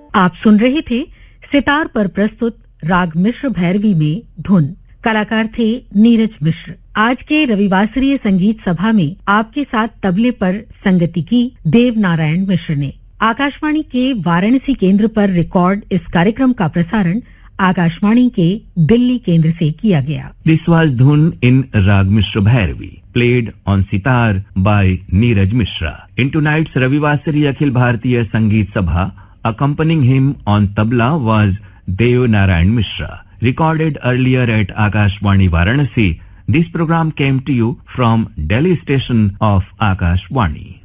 आप सुन रहे थे सितार पर प्रस्तुत राग मिश्र भैरवी में धुन। कलाकार थे नीरज मिश्र। आज के रविवासरीय संगीत सभा में आपके साथ तबले पर संगति की देव नारायण मिश्र ने। आकाशवाणी के वाराणसी केंद्र पर रिकॉर्ड इस कार्यक्रम का प्रसारण आकाशवाणी के दिल्ली केंद्र से किया गया। This was Dhun in Rag Mishra Bhairavi, played on sitar by Neeraj Mishra. In tonight's Ravivasari Akhil Bharatiya Sangeet Sabha, accompanying him on tabla was Dev Narayan Mishra. Recorded earlier at Akashvani Varanasi, this program came to you from Delhi station of Akashvani.